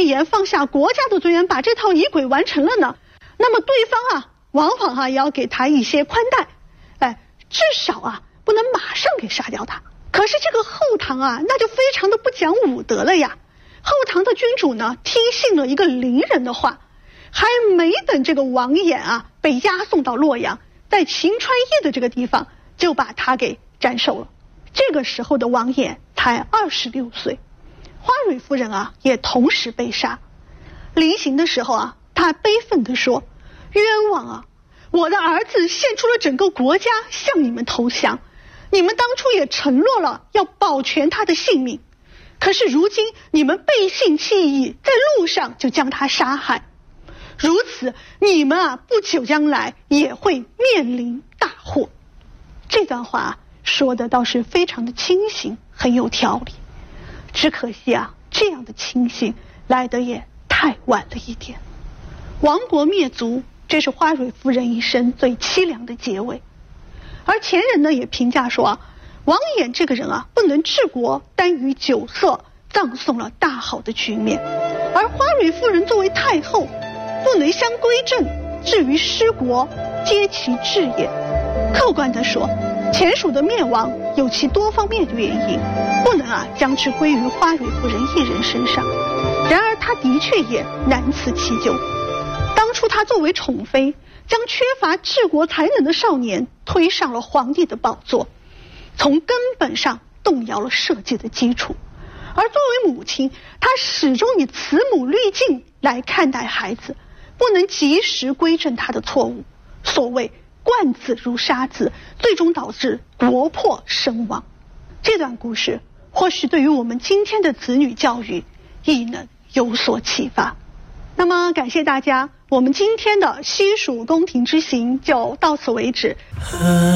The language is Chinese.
言，放下国家的尊严，把这套仪轨完成了呢，那么对方往往也要给他一些宽待，至少不能马上给杀掉他。可是这个后唐那就非常的不讲武德了呀。后唐的君主呢，听信了一个邻人的话，还没等这个王衍被押送到洛阳，在秦川驿的这个地方就把他给斩首了。这个时候的王衍才26岁，花蕊夫人也同时被杀。临行的时候他悲愤地说：冤枉我的儿子献出了整个国家向你们投降，你们当初也承诺了要保全他的性命，可是如今你们背信弃义，在路上就将他杀害，如此你们不久将来也会面临大祸。这段话说的倒是非常的清醒，很有条理，只可惜这样的清醒来得也太晚了一点。亡国灭族，这是花蕊夫人一生最凄凉的结尾。而前人呢也评价说王衍这个人不能治国，耽于酒色，葬送了大好的局面。而花蕊夫人作为太后，不能相归正，至于失国，皆其志也。客观地说，前蜀的灭亡有其多方面的原因，不能将之归于花蕊夫人一人身上。然而她的确也难辞其咎。当初她作为宠妃，将缺乏治国才能的少年推上了皇帝的宝座，从根本上动摇了社稷的基础。而作为母亲，她始终以慈母滤镜来看待孩子，不能及时规正他的错误。所谓惯子如杀子，最终导致国破身亡。这段故事或许对于我们今天的子女教育亦能有所启发。那么感谢大家，我们今天的西蜀宫廷之行就到此为止。